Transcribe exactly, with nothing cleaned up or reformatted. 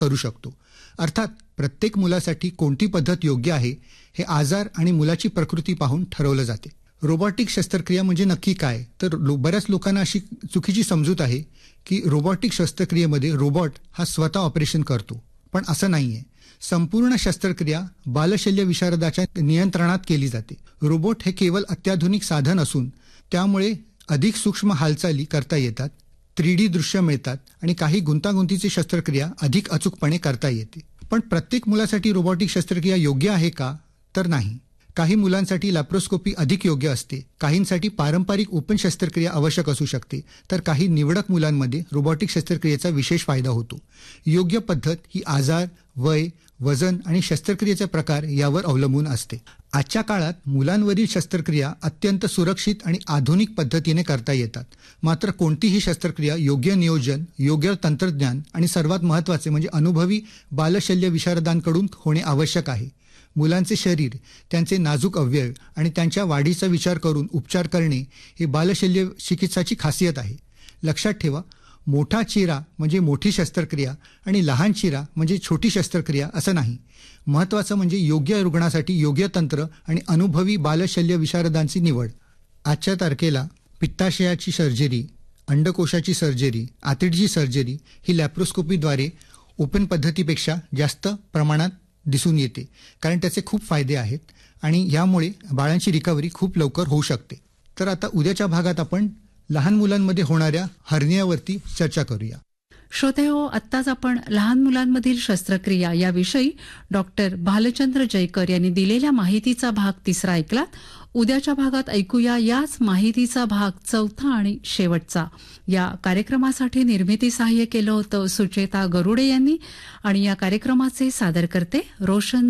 करू शकतो. अर्थात प्रत्येक मुलासाठी कोणती पद्धत योग्य आहे हे आजार आणि मुलाची प्रकृती पाहून ठरवलं जाते. रोबोटिक शस्त्रक्रिया म्हणजे नक्की काय? तर लो बऱ्याच लोकांना अशी चुकीची समजूत आहे की रोबोटिक शस्त्रक्रियेमध्ये रोबोट हा स्वतः ऑपरेशन करतो, पण असं नाहीये. संपूर्ण शस्त्रक्रिया बालशल्य विशारदाच्या नियंत्रणात केली जाते. रोबोट हे केवळ अत्याधुनिक साधन असून त्यामुळे अधिक सूक्ष्म हालचाली करता येतात, थ्री डी दृश्य मिळतात आणि काही गुंतागुंतीची शस्त्रक्रिया अधिक अचूकपणे करता येते. पण प्रत्येक मुलासाठी रोबोटिक शस्त्रक्रिया योग्य आहे का? तर नाही. काही मुलांसाठी लॅप्रोस्कोपी अधिक योग्य असते, काहींसाठी पारंपरिक ओपन शस्त्रक्रिया आवश्यक असू शकते, तर काही निवडक मुलांमध्ये रोबोटिक शस्त्रक्रियेचा विशेष फायदा होतो. योग्य पद्धत ही आजार, वय, वजन आणि शस्त्रक्रियेचा प्रकार यावर अवलंबून असते. आजच्या काळात मुलांवरील शस्त्रक्रिया अत्यंत सुरक्षित आणि आधुनिक पद्धतीने करता येतात. मात्र कोणतीही शस्त्रक्रिया योग्य नियोजन, योग्य तंत्रज्ञान आणि सर्वात महत्त्वाचे म्हणजे अनुभवी बालशल्य विशारदांकडून होणे आवश्यक आहे. मुलांचे शरीर, त्यांचे नाजूक अवयव आणि त्यांच्या वाढीचा विचार करून उपचार करणे हे बालशल्य चिकित्साची खासियत आहे. लक्षात ठेवा, मोठा चिरा म्हणजे मोठी शस्त्रक्रिया आणि लहान चिरा म्हणजे छोटी शस्त्रक्रिया असं नाही. महत्त्वाचं म्हणजे योग्य रुग्णासाठी योग्य तंत्र आणि अनुभवी बालशल्य विशारदांची निवड. आजच्या तारखेला पित्ताशयाची सर्जरी, अंडकोशाची सर्जरी, आतडीची सर्जरी ही लॅप्रोस्कोपीद्वारे ओपन पद्धतीपेक्षा जास्त प्रमाणात दिसून येते, कारण त्याचे खूप फायदे आहेत आणि यामुळे बाळांची रिकव्हरी खूप लवकर होऊ शकते. तर आता उद्याच्या भागात आपण लहान मुलांमध्ये होणाऱ्या हर्नियावरती चर्चा करूया. श्रोतेहो, आत्ताच आपण लहान मुलांमधील शस्त्रक्रिया याविषयी डॉक्टर भालचंद्र जयकर यांनी दिलेल्या माहितीचा भाग तिसरा ऐकलात. उद्याच्या भागात ऐकूया याच माहितीचा भाग चौथा आणि शेवटचा. या कार्यक्रमासाठी निर्मिती सहाय्य केलं होतं सुचेता गरुडे यांनी आणि या कार्यक्रमाचे सादर करते रोशन